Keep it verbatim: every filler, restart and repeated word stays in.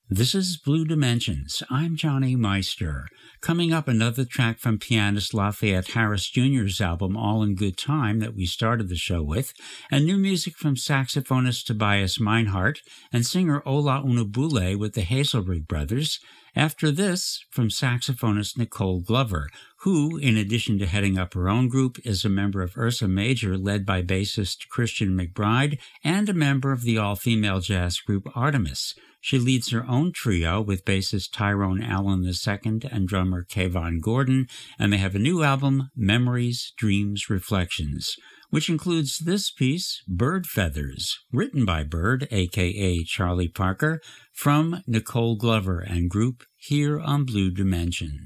This is Blue Dimensions. I'm Johnny Meister. Coming up, another track from pianist Lafayette Harris Junior's album All in Good Time that we started the show with, and new music from saxophonist Tobias Meinhardt and singer Ola Unabule with the Hazelrig Brothers. After this, from saxophonist Nicole Glover, who, in addition to heading up her own group, is a member of Ursa Major led by bassist Christian McBride and a member of the all-female jazz group Artemis. She leads her own trio with bassist Tyrone Allen the second and drummer Kayvon Gordon, and they have a new album, Memories, Dreams, Reflections, which includes this piece, Bird Feathers, written by Bird, aka Charlie Parker, from Nicole Glover and group here on Blue Dimensions.